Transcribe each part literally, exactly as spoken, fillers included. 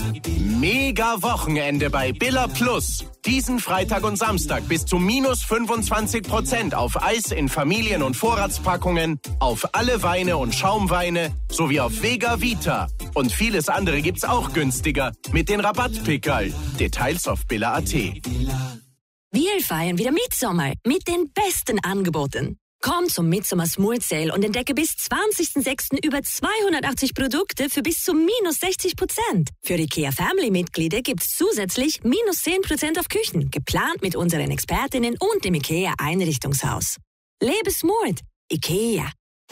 Mega Wochenende bei Billa Plus. Diesen Freitag und Samstag bis zu minus fünfundzwanzig Prozent auf Eis in Familien- und Vorratspackungen, auf alle Weine und Schaumweine sowie auf Vega Vita. Und vieles andere gibt's auch günstiger mit den Rabattpickerl. Details auf billa punkt at. Wir feiern wieder Mitsommer mit den besten Angeboten. Komm zum Midsommar Smooth Sale und entdecke bis zwanzigsten sechsten über zweihundertachtzig Produkte für bis zu minus sechzig Prozent. Für IKEA Family-Mitglieder gibt's zusätzlich minus zehn Prozent auf Küchen, geplant mit unseren Expertinnen und dem IKEA Einrichtungshaus. Lebe smooth. IKEA.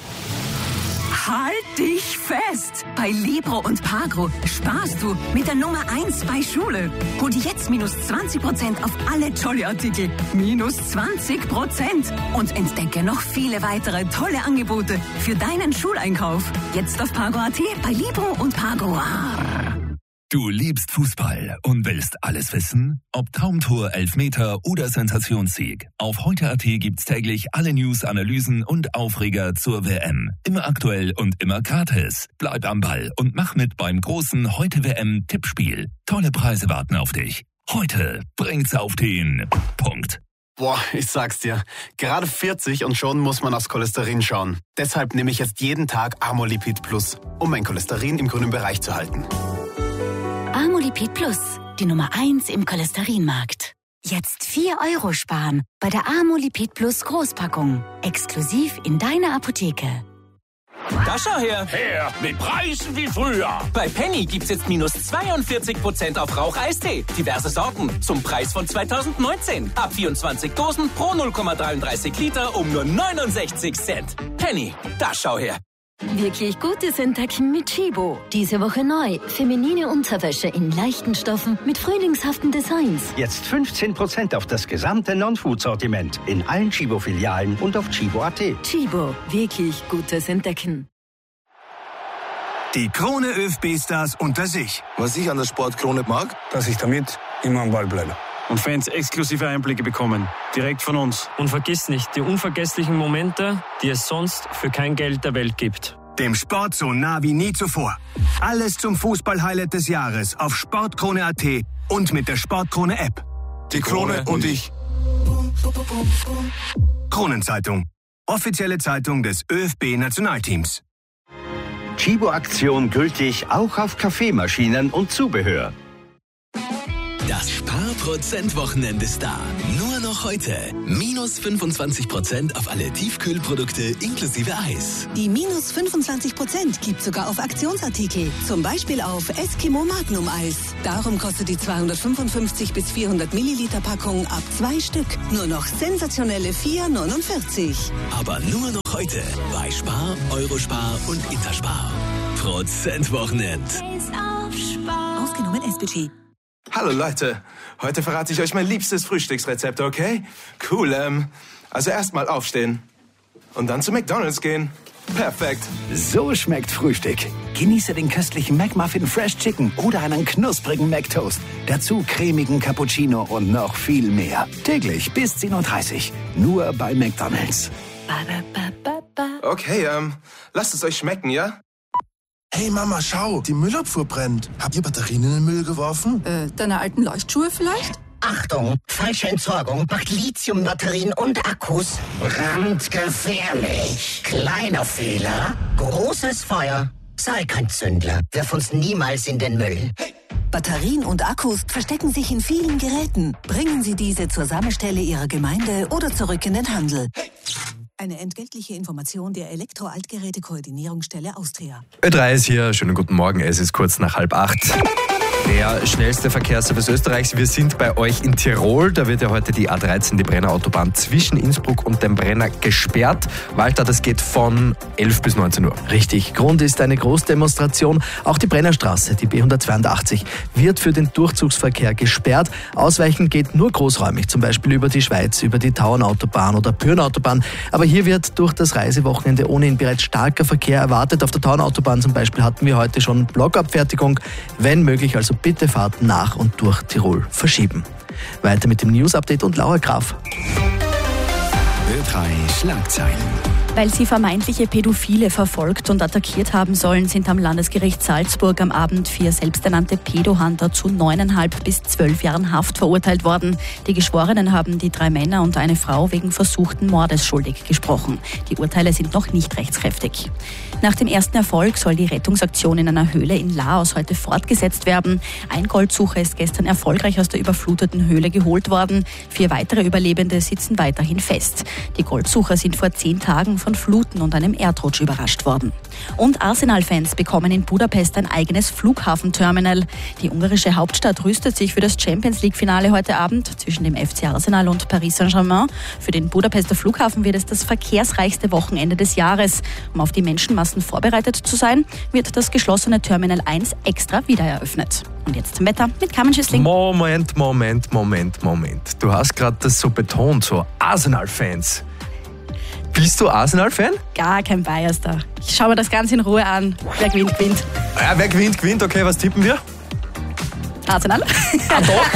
Halt dich fest! Bei Libro und Pagro sparst du mit der Nummer eins bei Schule. Hol dir jetzt minus zwanzig Prozent auf alle Jolly-Artikel. Minus zwanzig Prozent. Und entdecke noch viele weitere tolle Angebote für deinen Schuleinkauf. Jetzt auf Pagro punkt at, bei Libro und Pagro. Du liebst Fußball und willst alles wissen? Ob Traumtor, Elfmeter oder Sensationssieg. Auf heute punkt at gibt's täglich alle News, Analysen und Aufreger zur W M. Immer aktuell und immer gratis. Bleib am Ball und mach mit beim großen Heute W M-Tippspiel. Tolle Preise warten auf dich. Heute bringt's auf den Punkt. Boah, ich sag's dir. Gerade vierzig und schon muss man aufs Cholesterin schauen. Deshalb nehme ich jetzt jeden Tag Amolipid Plus, um mein Cholesterin im grünen Bereich zu halten. Amolipid Plus, die Nummer eins im Cholesterinmarkt. Jetzt vier Euro sparen bei der Amolipid Plus Großpackung. Exklusiv in deiner Apotheke. Da schau her! Her! Mit Preisen wie früher! Bei Penny gibt's jetzt minus zweiundvierzig Prozent auf Rauch-Eistee. Diverse Sorten zum Preis von zweitausendneunzehn. Ab vierundzwanzig Dosen pro null Komma dreiunddreißig Liter um nur neunundsechzig Cent. Penny, da schau her! Wirklich gutes Entdecken mit Chibo. Diese Woche neu. Feminine Unterwäsche in leichten Stoffen mit frühlingshaften Designs. Jetzt fünfzehn Prozent auf das gesamte Non-Food-Sortiment in allen Chibo-Filialen und auf Chibo punkt at. Chibo. Wirklich gutes Entdecken. Die Krone ÖFB-Stars unter sich. Was ich an der Sportkrone mag, dass ich damit immer am Ball bleibe. Und Fans exklusive Einblicke bekommen. Direkt von uns. Und vergiss nicht die unvergesslichen Momente, die es sonst für kein Geld der Welt gibt. Dem Sport so nah wie nie zuvor. Alles zum Fußball-Highlight des Jahres auf sportkrone punkt at und mit der Sportkrone-App. Die Krone und ich. Kronenzeitung. Offizielle Zeitung des ÖFB-Nationalteams. Chibo-Aktion gültig auch auf Kaffeemaschinen und Zubehör. Das Spar-Prozent-Wochenende ist da. Nur noch heute. Minus fünfundzwanzig Prozent auf alle Tiefkühlprodukte inklusive Eis. Die minus fünfundzwanzig Prozent gibt sogar auf Aktionsartikel. Zum Beispiel auf Eskimo Magnum Eis. Darum kostet die zweihundertfünfundfünfzig bis vierhundert Milliliter Packung ab zwei Stück nur noch sensationelle vier neunundvierzig. Aber nur noch heute bei Spar, Eurospar und Interspar. Prozent-Wochenend. Ausgenommen S B G. Hallo Leute, heute verrate ich euch mein liebstes Frühstücksrezept, okay? Cool, ähm, also erstmal aufstehen und dann zu McDonald's gehen. Perfekt. So schmeckt Frühstück. Genieße den köstlichen McMuffin Fresh Chicken oder einen knusprigen McToast. Dazu cremigen Cappuccino und noch viel mehr. Täglich bis zehn Uhr dreißig. Nur bei McDonald's. Okay, ähm, lasst es euch schmecken, ja? Hey Mama, schau, die Müllabfuhr brennt. Habt ihr Batterien in den Müll geworfen? Äh, deine alten Leuchtschuhe vielleicht? Achtung, falsche Entsorgung macht Lithiumbatterien und Akkus brandgefährlich. Kleiner Fehler, großes Feuer. Sei kein Zündler, wirf uns niemals in den Müll. Batterien und Akkus verstecken sich in vielen Geräten. Bringen Sie diese zur Sammelstelle Ihrer Gemeinde oder zurück in den Handel. Eine entgeltliche Information der Elektro-Altgeräte-Koordinierungsstelle Austria. Ö drei ist hier. Schönen guten Morgen. Es ist kurz nach halb acht. Der schnellste Verkehrsservice Österreichs. Wir sind bei euch in Tirol. Da wird ja heute die A dreizehn, die Brenner Autobahn zwischen Innsbruck und dem Brenner gesperrt. Walter, das geht von elf bis neunzehn Uhr. Richtig. Grund ist eine Großdemonstration. Auch die Brennerstraße, die B hundertzweiundachtzig, wird für den Durchzugsverkehr gesperrt. Ausweichen geht nur großräumig, zum Beispiel über die Schweiz, über die Tauernautobahn oder Pyrnautobahn. Aber hier wird durch das Reisewochenende ohnehin bereits starker Verkehr erwartet. Auf der Tauernautobahn zum Beispiel hatten wir heute schon Blockabfertigung. Wenn möglich, also bitte Fahrten nach und durch Tirol verschieben. Weiter mit dem News-Update und Laura Graf. Ö drei Schlagzeilen. Weil sie vermeintliche Pädophile verfolgt und attackiert haben sollen, sind am Landesgericht Salzburg am Abend vier selbsternannte Pädohunter zu neuneinhalb bis zwölf Jahren Haft verurteilt worden. Die Geschworenen haben die drei Männer und eine Frau wegen versuchten Mordes schuldig gesprochen. Die Urteile sind noch nicht rechtskräftig. Nach dem ersten Erfolg soll die Rettungsaktion in einer Höhle in Laos heute fortgesetzt werden. Ein Goldsucher ist gestern erfolgreich aus der überfluteten Höhle geholt worden. Vier weitere Überlebende sitzen weiterhin fest. Die Goldsucher sind vor zehn Tagen von Fluten und einem Erdrutsch überrascht worden. Und Arsenal-Fans bekommen in Budapest ein eigenes Flughafenterminal. Die ungarische Hauptstadt rüstet sich für das Champions-League-Finale heute Abend zwischen dem F C Arsenal und Paris Saint-Germain. Für den Budapester Flughafen wird es das verkehrsreichste Wochenende des Jahres. Um auf die Menschenmassen vorbereitet zu sein, wird das geschlossene Terminal eins extra wieder eröffnet. Und jetzt zum Wetter mit Carmen Schüssling. Moment, Moment, Moment, Moment. Du hast gerade das so betont, so Arsenal-Fans. Bist du Arsenal-Fan? Gar kein Bias da. Ich schaue mir das Ganze in Ruhe an. Wer gewinnt, gewinnt. Ja, wer gewinnt, gewinnt. Okay, was tippen wir? Arsenal. Ah, doch,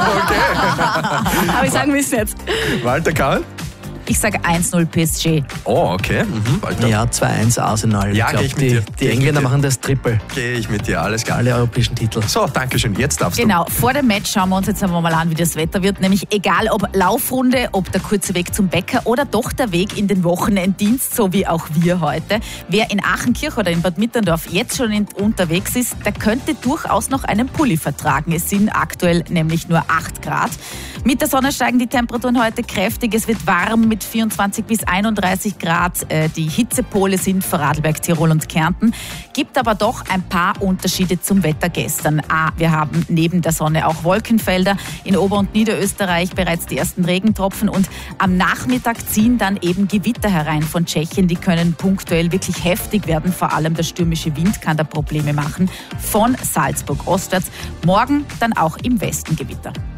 okay. Aber ich sagen müssen jetzt. Walter Karl? Ich sage eins null P S G. Oh, okay. Mhm, Walter. Ja, zwei eins Arsenal. Ja, ich glaub, geh ich mit die, dir. Die Engländer machen das Triple. Gehe ich mit dir, alles klar. Alle europäischen Titel. So, danke schön. Jetzt darfst genau, du. Genau, vor dem Match schauen wir uns jetzt einmal mal an, wie das Wetter wird. Nämlich egal ob Laufrunde, ob der kurze Weg zum Bäcker oder doch der Weg in den Wochenenddienst, so wie auch wir heute. Wer in Achenkirch oder in Bad Mitterndorf jetzt schon in, unterwegs ist, der könnte durchaus noch einen Pulli vertragen. Es sind aktuell nämlich nur acht Grad. Mit der Sonne steigen die Temperaturen heute kräftig. Es wird warm mit vierundzwanzig bis einunddreißig Grad. Die Hitzepole sind Vorarlberg, Tirol und Kärnten. Gibt aber doch ein paar Unterschiede zum Wetter gestern. A, wir haben neben der Sonne auch Wolkenfelder. In Ober- und Niederösterreich bereits die ersten Regentropfen. Und am Nachmittag ziehen dann eben Gewitter herein von Tschechien. Die können punktuell wirklich heftig werden. Vor allem der stürmische Wind kann da Probleme machen. Von Salzburg ostwärts. Morgen dann auch im Westen Gewitter.